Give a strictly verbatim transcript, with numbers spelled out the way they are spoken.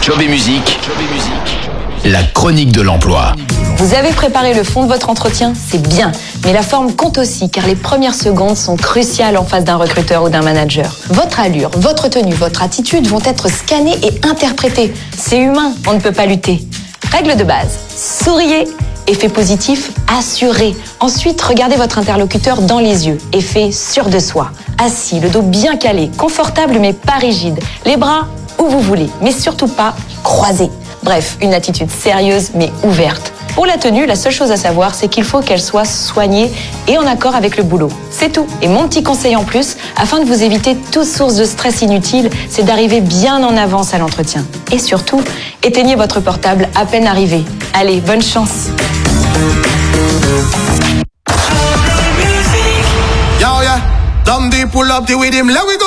Job et musique, la chronique de l'emploi. Vous avez préparé le fond de votre entretien, c'est bien. Mais la forme compte aussi, car les premières secondes sont cruciales en face d'un recruteur ou d'un manager. Votre allure, votre tenue, votre attitude vont être scannées et interprétées. C'est humain, on ne peut pas lutter. Règle de base, souriez. Effet positif, assuré. Ensuite, regardez votre interlocuteur dans les yeux. Effet sûr de soi. Assis, le dos bien calé, confortable mais pas rigide. Les bras où vous voulez, mais surtout pas croisés. Bref, une attitude sérieuse mais ouverte. Pour la tenue, la seule chose à savoir, c'est qu'il faut qu'elle soit soignée et en accord avec le boulot. C'est tout. Et mon petit conseil en plus, afin de vous éviter toute source de stress inutile, c'est d'arriver bien en avance à l'entretien. Et surtout, éteignez votre portable à peine arrivé. Allez, bonne chance. Yo, yeah, Dundee pull up the with him, let we go.